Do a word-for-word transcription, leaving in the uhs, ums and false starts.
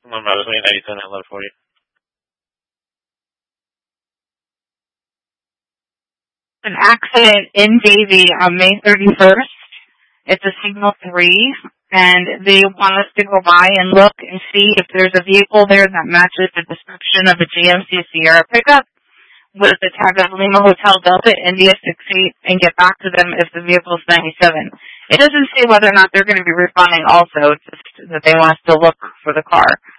One about ninety-seven eleven forty. An accident in Davie on May thirty-first. It's a signal three, and they want us to go by and look and see if there's a vehicle there that matches the description of a G M C Sierra pickup with the tag of Lima Hotel Delta India six eight and get back to them if the vehicle is ninety-seven. It doesn't say whether or not they're going to be responding also. It's just that they want us to look for the car.